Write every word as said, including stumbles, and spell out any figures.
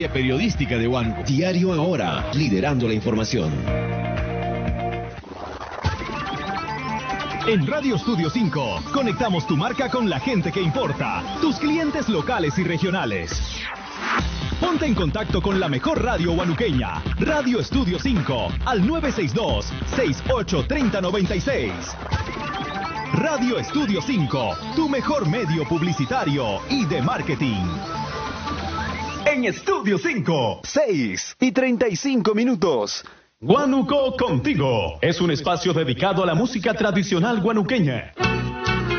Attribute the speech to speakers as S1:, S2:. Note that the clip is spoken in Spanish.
S1: Periodística de Huánuco. Diario Ahora, liderando la información.
S2: En Radio Estudio cinco, conectamos tu marca con la gente que importa, tus clientes locales y regionales. Ponte en contacto con la mejor radio huanuqueña, Radio Estudio cinco, al nueve seis dos, seis ocho tres cero nueve seis. Radio Estudio cinco, tu mejor medio publicitario y de marketing. En Estudio cinco, seis y treinta y cinco minutos. Huánuco Contigo es un espacio dedicado a la música tradicional huanuqueña.